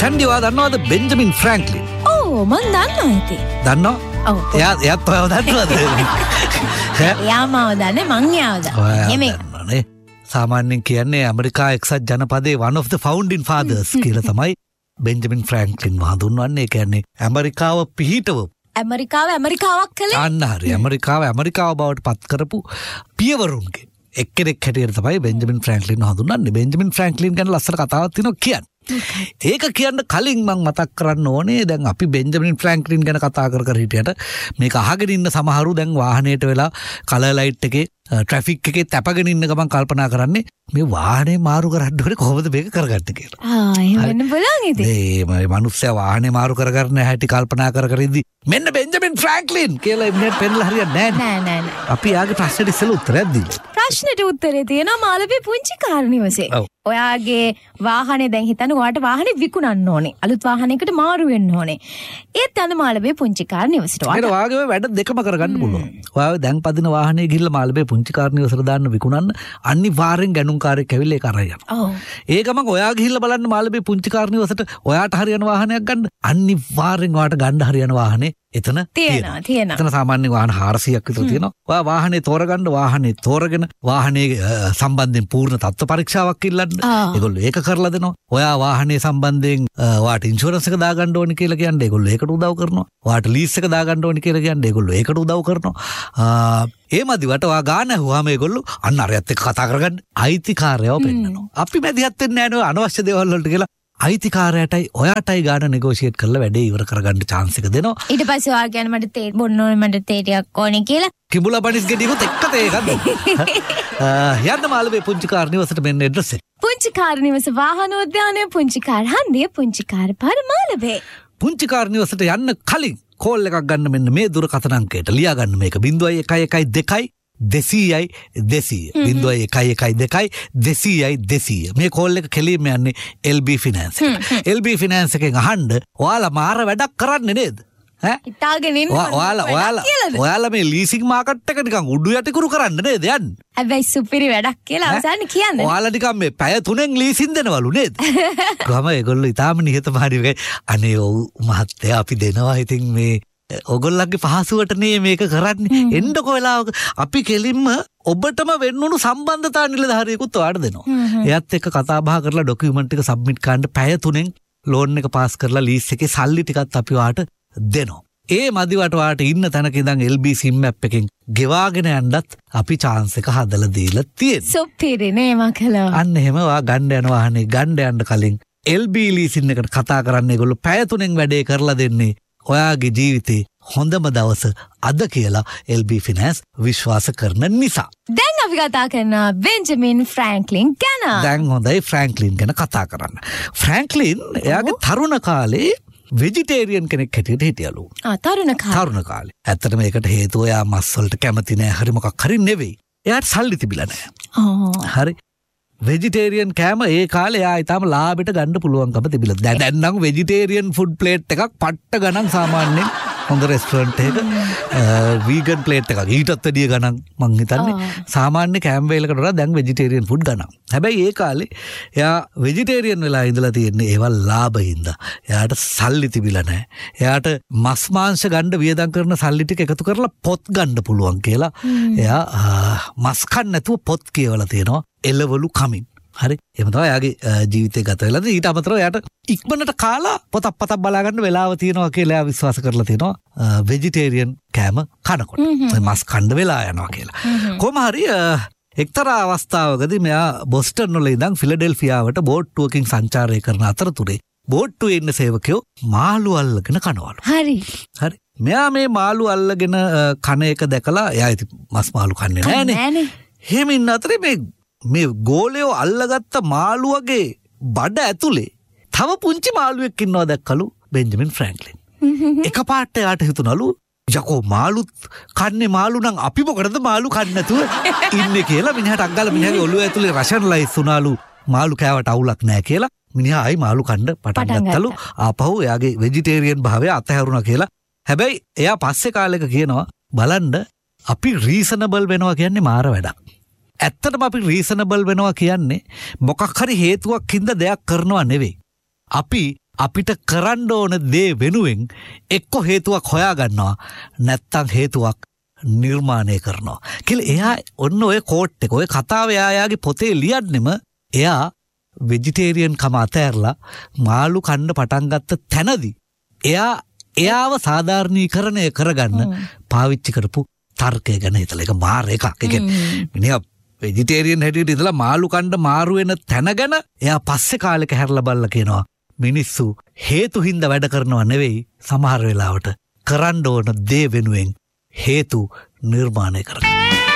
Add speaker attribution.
Speaker 1: Sandy ඔයා දන්නවද Benjamin Franklin?
Speaker 2: ඔව් මං දන්නවා ඉතින්.
Speaker 1: දන්නව?
Speaker 2: ඔව්.
Speaker 1: එයාත් ඔයව දන්නවද?
Speaker 2: එයා මාව දන්නේ මං එයාව දන්නේ.
Speaker 1: සාමාන්‍යයෙන් කියන්නේ ඇමරිකා එක්සත් ජනපදයේ one of the founding fathers කියලා තමයි බෙන්ජමින් ෆ්‍රැන්ක්ලින් හඳුන්වන්නේ. ඒ කියන්නේ ඇමරිකාව පිහිටවපු
Speaker 2: ඇමරිකාවක් කළේ.
Speaker 1: අන්න හරි. ඇමරිකාව බවට පත් කරපු පියවරුන්ගේ එක්කෙනෙක් හැටියට තමයි බෙන්ජමින් ෆ්‍රැන්ක්ලින් හඳුන්වන්නේ. බෙන්ජමින් ෆ්‍රැන්ක්ලින් ගැන ලස්සන කතාවක් තියෙනවා කියන්න. ඒක කියන්න කලින් මං මතක් කරන්න ඕනේ දැන් අපි බෙන්ජමින් ෆ්‍රැන්ක්ලින් ගැන කතා කර හිටියට මේක අහගෙන ඉන්න සමහරු දැන් වාහනයට වෙලා කලර් ලයිට් එකේ ට්‍රැෆික් එකේ තැපගෙන ඉන්න ගමන් කල්පනා කරන්නේ මේ වාහනේ මාරු කරන්න ඕනේ කොහොමද මේක කරගන්නේ කියලා.
Speaker 2: එහෙම වෙන්න බලන් ඉතින්.
Speaker 1: මේ මිනිස්සයා වාහනේ මාරු කරගන්න හැටි කල්පනා කර ඉඳි මෙන්න බෙන්ජමින් ෆ්‍රැන්ක්ලින් කියලා ඉන්නේ පෙන්නලා හරියන්නේ නැහැ.
Speaker 2: නෑ.
Speaker 1: අපි යාගේ ප්‍රශ්නෙට ඉස්සෙල්ලා උත්තරයක් දීලා.
Speaker 2: ප්‍රශ්නෙට උත්තරේ තියෙනවා මාළවේ පුංචි කාර් නිවසේ. ඔයාගේ වාහනේ දැන් හිතන්න ඔයාට වාහනේ විකුණන්න ඕනේ. අලුත් වාහනයකට මාරු වෙන්න ඕනේ. ඒත් යන මාළවේ පුංචි කාර් නිවසට.
Speaker 1: ඒකට වාගේ වැඩ දෙකම කරගන්න පුළුවන්. ඔයාව දැන් පදින වාහනේ ගිහිල්ලා මාළවේ පුංචි කාර් නිවසට දාන්න විකුණන්න අනිවාර්යෙන් ගණුම්කාරයෙක් ඇවිල්ලා ඒක අරන් යනවා.
Speaker 2: ඔව්.
Speaker 1: ඒ ගමන් ඔයා ගිහිල්ලා බලන්න මාළවේ පුංචි කාර් නිවසට ඔයාට හරියන වාහනයක් ගන්න අනිවාර්යෙන් ඔයාට ගන්න හරියන වාහනේ එතන තියෙනවා. එතන සාමාන්‍ය වාහන 400ක් විතර තියෙනවා. ඔයා වාහනේ තෝරගන්න වාහනේ තෝරගෙන වාහනේ සම්බන්ධයෙන් පූර්ණ තත්ත්ව පරීක්ෂාවක් ඉල්ලන්න. ඒගොල්ලෝ ඒක කරලා දෙනවා. ඔයා වාහනේ සම්බන්ධයෙන් ඔයාට ඉන්ෂුරන්ස් එක දාගන්න ඕනේ කියලා කියන්නේ ඒගොල්ලෝ ඒකට උදව් කරනවා. ඔයාට ලීස් එක දාගන්න ඕනේ කියලා කියන්නේ ඒගොල්ලෝ ඒකට උදව් කරනවා. ඒ මදිවට ඔයා ගාන ඇහුවාම ඒගොල්ලෝ අන්න අරයත් එක්ක කතා කරගන්න අයිතිකාරයව පෙන්නනවා. අපි මැදිහත් වෙන්නේ නැහැ නේ අනවශ්‍ය දේවල් වලට කියලා. අයිතිකාරයටයි ඔයාටයි ගාන නෙගෝෂিয়েට් කරලා වැඩේ ඉවර කරගන්න chance එක දෙනවා.
Speaker 2: ඊට පස්සේ ඔයා කියන්නේ මට තේ බොන්න ඕනේ මට තේ ටිකක් ඕනේ කියලා.
Speaker 1: කිඹුලා බනිස් ගෙඩියකුත් එක්ක තේ එකක් දෙන්න. යන්න මාළවේ පුංචි කාර් නිවසට මෙන්න ඇඩ්‍රස් එක.
Speaker 2: පුංචි කාර් නිවස වාහනෝද්‍යානයේ පුංචි කාර් හන්දියේ පුංචි කාර් පාර මාළවේ.
Speaker 1: පුංචි කාර් නිවසට යන්න කලින් කෝල් එකක් ගන්න මෙන්න මේ දුරකථන අංකයට ලියා ගන්න මේක 0112 200යි 200 මේ කෝල් එක කෙලින්ම යන්නේ LB ෆිනෑන්ස් එකට. LB ෆිනෑන්ස් එකෙන් අහන්න ඔයාලා මාර වැඩක් කරන්නේ නේද?
Speaker 2: හිතාගෙන ඉන්න
Speaker 1: ඔයාලා මේ ලීසින් මාකට් එක නිකන් උඩු යටිකුරු කරන්න නේද යන්නේ?
Speaker 2: හැබැයි සුපිරි වැඩක් කියලා අවසානේ කියන්නේ.
Speaker 1: ඔයාලා නිකන් මේ පැය 3න් ලීසින් දෙනවලු නේද? කොහම ඒගොල්ලෝ ඊටාම නිහතමානීව අනේ ඔව් මහත්තයා අපි දෙනවා ඉතින් මේ ඔගොල්ලන්ගේ පහසුවට නේ මේක කරන්නේ. එන්නකො වෙලාවක අපි කෙලින්ම ඔබටම වෙන්නුණු සම්බන්ධතා නිලධාරියෙකුත් ඔයාට දෙනවා. එයාත් එක්ක කතා බහ කරලා ඩොකියුමන්ට් එක සබ්මිට් කරන්න පැය 3න් ලෝන් එක පාස් කරලා ලීස් එකේ සල්ලි ටිකත් අපි ඔයාට දෙනවා. ඒ මදිවට ඔයාට ඉන්න තැනක ඉඳන් LB SIM app එකෙන් ගෙවාගෙන යන්නත් අපි chance එක හදලා දීලා තියෙනවා.
Speaker 2: සුපිරි නේ මකලා.
Speaker 1: අන්න එහෙම ඔයා ගන්න යන වාහනේ ගන්න යන්න කලින් LB ලීසින් එකට කතා කරන්න ඒගොල්ලෝ පැය 3න් වැඩේ කරලා දෙන්නේ. ඔයාගේ ජීවිතේ හොඳම දවස අද කියලා LB ෆිනෑන්ස් විශ්වාස කරන නිසා.
Speaker 2: දැන් අපි කතා කරන බෙන්ජමින් ෆ්‍රැන්ක්ලින් ගැන.
Speaker 1: දැන් හොඳයි ෆ්‍රැන්ක්ලින් ගැන කතා කරන්න. ෆ්‍රැන්ක්ලින් එයාගේ තරුණ කාලේ වෙජිටේරියන් කෙනෙක් හැටියට හිටියලු.
Speaker 2: තරුණ
Speaker 1: කාලේ. ඇත්තටම ඒකට හේතුව එයා මස් වලට කැමති නෑ හරි මොකක් හරි නෙවෙයි. එයාට සල්ලි තිබිලා නෑ. හරි. වෙජිටේරියන් කෑම ඒ කාලේ එයා ඊටම ලාභෙට ගන්න පුළුවන්කම තිබිලා. දැන් නම් වෙජිටේරියන් ෆුඩ් ප්ලේට් එකක් පට්ට ගණන් සාමාන්‍යයෙන් හොඳ රෙස්ටොරන්ට් එකක වීගන් ප්ලේට් එකක් ඊටත් වැඩිය ගණන් මං හිතන්නේ සාමාන්‍ය කෑම වේලකට වඩා දැන් වෙජිටේරියන් ෆුඩ් ගණන්. හැබැයි ඒ කාලේ එයා වෙජිටේරියන් වෙලා ඉඳලා තියෙන්නේ ඒවල් ලාභින්ද. එයාට සල්ලි තිබිලා නැහැ. එයාට මස් මාංශ ගන්න වියදම් කරන සල්ලි ටික එකතු කරලා පොත් ගන්න පුළුවන් කියලා එයා මස් කන්න නැතුව පොත් කියවලා තියෙනවා එළවලු කමින්. හරි එහෙම තමයි එයාගේ ජීවිතය ගත වෙලා. ඊට අමතරව එයාට ඉක්මනට කාලා පොතක් බලා ගන්න වෙලාව තියෙනවා කියලා එයා විශ්වාස කරලා තියෙනවා වෙජිටේරියන් කෑම කනකොට. මස් කන්න වෙලා යනවා කියලා. කොහොම හරි එක්තරා අවස්ථාවකදී මෙයා බොස්ටන් වල ඉඳන් ෆිලඩෙල්ෆියාවට බෝට්ටුවකින් සංචාරය කරන අතරතුරේ බෝට්ටුවේ ඉන්න සේවකයෝ මාළු අල්ලගෙන කනවලු.
Speaker 2: හරි.
Speaker 1: මෙයා මේ මාළු අල්ලගෙන කන එක දැකලා එයා ඉතින් මස් මාළු කන්නේ නෑනේ. එහෙම ඉන්න අතරේ මේ ගෝලයෝ අල්ලගත්ත මාළුවගේ බඩ ඇතුලේ තව පුංචි මාළුවෙක් ඉන්නවා දැක්කලු බෙන්ජමින් ෆ්‍රැන්ක්ලින්. එකපාරට යාට හිතුණලු යකෝ මාළුත් කන්නේ මාළු නම් අපි මොකටද මාළු කන්නේ නැතුව ඉන්නේ කියලා. මිනිහට අග්ගාලා මිනිහගේ ඔළුව ඇතුලේ රෂන්ලයිස් වුණාලු මාළු කෑවට අවුලක් නැහැ කියලා. මිනිහා ආයි මාළු කන්න පටන් ගත්තලු. ආපහු එයාගේ වෙජිටේරියන් භාවය අතහැරුණා කියලා. හැබැයි එයා පස්සේ කාලෙක කියනවා බලන්න අපි රීසනබල් වෙනවා කියන්නේ මාර වැඩක්. ඇත්තටම අපි රීසනබල් වෙනවා කියන්නේ මොකක් හරි හේතුවක් හින්දා දෙයක් කරනවා නෙවෙයි. අපි අපිට කරන්න ඕන දේ වෙනුවෙන් එක්ක හේතුවක් හොයාගන්නවා නැත්තම් හේතුවක් නිර්මාණය කරනවා කියලා එයා ඔන්න ඔය කෝට් එක ඔය කතාව එයාගේ පොතේ ලියන්නෙම එයා වෙජිටේරියන් කම අතෑරලා මාළු කන්න පටන් ගත්ත තැනදී එයාව සාධාරණීකරණය කරගන්න පාවිච්චි කරපු තර්කය ගැන හිතලා ඒක මාර එකක්. ඒ කියන්නේ මිනිහා වෙජිටේරියන් හැටියට ඉඳලා මාළු කන්න මාරු වෙන තැන ගැන එයා පස්සේ කාලෙක හැරලා බලලා කියනවා මිනිස්සු හේතු හින්දා වැඩ කරනවා නෙවෙයි සමහර වෙලාවට කරන්න ඕන දේ වෙනුවෙන් හේතු නිර්මාණය කරනවා.